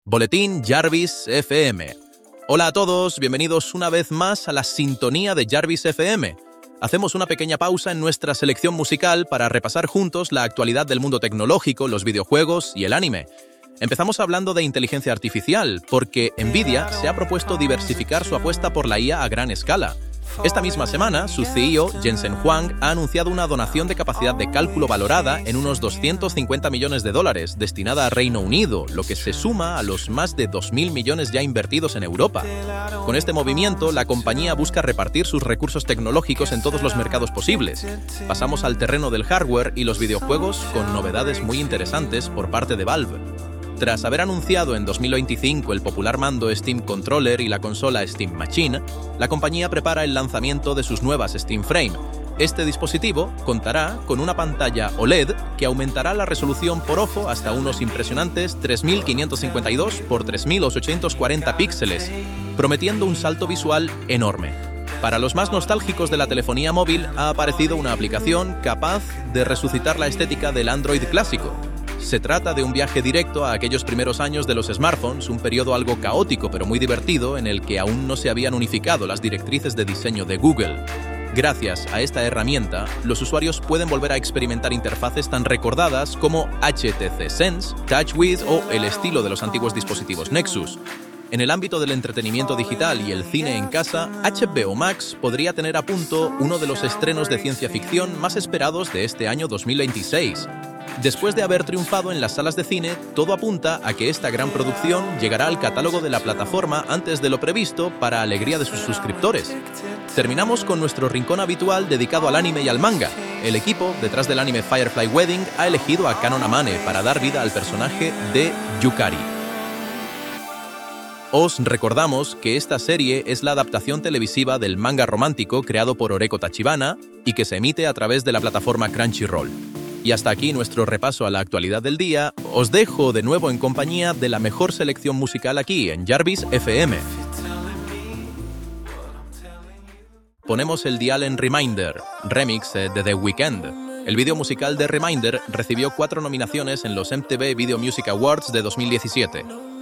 Boletín Jarvis FM. Hola a todos, bienvenidos una vez más a la sintonía de Jarvis FM. Hacemos una pequeña pausa en nuestra selección musical para repasar juntos la actualidad del mundo tecnológico, los videojuegos y el anime. Empezamos hablando de inteligencia artificial, porque Nvidia se ha propuesto diversificar su apuesta por la IA a gran escala. Esta misma semana, su CEO, Jensen Huang, ha anunciado una donación de capacidad de cálculo valorada en unos $250 millones destinada a Reino Unido, lo que se suma a los más de 2.000 millones ya invertidos en Europa. Con este movimiento, la compañía busca repartir sus recursos tecnológicos en todos los mercados posibles. Pasamos al terreno del hardware y los videojuegos con novedades muy interesantes por parte de Valve. Tras haber anunciado en 2025 el popular mando Steam Controller y la consola Steam Machine, la compañía prepara el lanzamiento de sus nuevas Steam Frame. Este dispositivo contará con una pantalla OLED que aumentará la resolución por ojo hasta unos impresionantes 3.552 x 3.840 píxeles, prometiendo un salto visual enorme. Para los más nostálgicos de la telefonía móvil ha aparecido una aplicación capaz de resucitar la estética del Android clásico. Se trata de un viaje directo a aquellos primeros años de los smartphones, un periodo algo caótico pero muy divertido en el que aún no se habían unificado las directrices de diseño de Google. Gracias a esta herramienta, los usuarios pueden volver a experimentar interfaces tan recordadas como HTC Sense, TouchWiz o el estilo de los antiguos dispositivos Nexus. En el ámbito del entretenimiento digital y el cine en casa, HBO Max podría tener a punto uno de los estrenos de ciencia ficción más esperados de este año 2026. Después de haber triunfado en las salas de cine, todo apunta a que esta gran producción llegará al catálogo de la plataforma antes de lo previsto para alegría de sus suscriptores. Terminamos con nuestro rincón habitual dedicado al anime y al manga. El equipo detrás del anime Firefly Wedding ha elegido a Kanon Amane para dar vida al personaje de Yukari. Os recordamos que esta serie es la adaptación televisiva del manga romántico creado por Oreko Tachibana y que se emite a través de la plataforma Crunchyroll. Y hasta aquí nuestro repaso a la actualidad del día. Os dejo de nuevo en compañía de la mejor selección musical aquí en Jarvis FM. Ponemos el dial en Reminder, remix de The Weeknd. El vídeo musical de Reminder recibió 4 nominaciones en los MTV Video Music Awards de 2017.